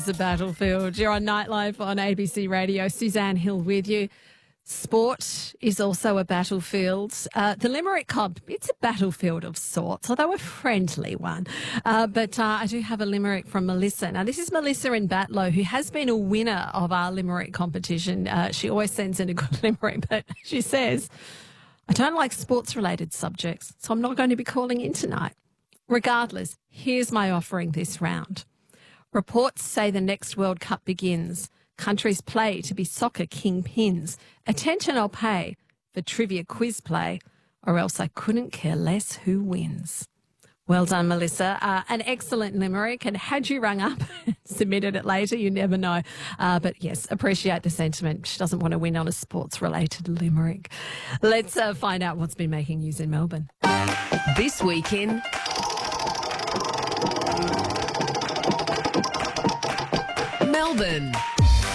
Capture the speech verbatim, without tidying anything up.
The battlefield. You're on Nightlife on A B C Radio. Suzanne Hill with you. Sport is also a battlefield. Uh, the Limerick Comp, it's a battlefield of sorts, although a friendly one. Uh, but uh, I do have a limerick from Melissa. Now, this is Melissa in Batlow, who has been a winner of our limerick competition. Uh, she always sends in a good limerick, but she says, I don't like sports-related subjects, so I'm not going to be calling in tonight. Regardless, here's my offering this round. Reports say the next World Cup begins. Countries play to be soccer kingpins. Attention I'll pay for trivia quiz play, or else I couldn't care less who wins. Well done, Melissa. Uh, an excellent limerick, and had you rung up and submitted it later, you never know. Uh, but yes, appreciate the sentiment. She doesn't want to win on a sports-related limerick. Let's uh, find out what's been making news in Melbourne. This week in Melbourne.